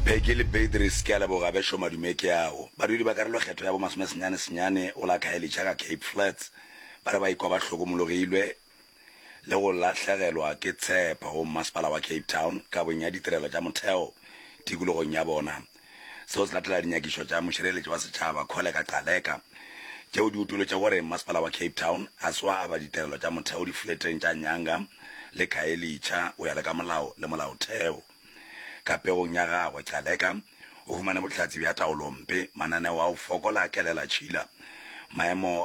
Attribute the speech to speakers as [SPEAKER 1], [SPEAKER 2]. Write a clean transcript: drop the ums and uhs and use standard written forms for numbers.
[SPEAKER 1] Pegile Bedris ke la boga be shoma dumeke yao badudi ba karelo kgetho ya bo masome senyane o la Khayelitsha ka Cape Flats ba ba ikwa ba hlokomologilwe le go lahlegelwa ke tshepa go masepala wa Cape Town ka bonya ditirelo tša motheo tikologong ya bona seo se latela dinyakišo tša mošireletši wa setšhaba Khole ka Qaleka tšeo di utuletša gore masepala wa Cape Town a swa a ba ditirelo tša motheo di fleteng tša Nyanga le Khayelitsha o ya le ka molao le molaotheo ka peong ya gagwe Qaleka o humane bohlatsi bja taolompe mananeo a o fokola kelela tšhila maemo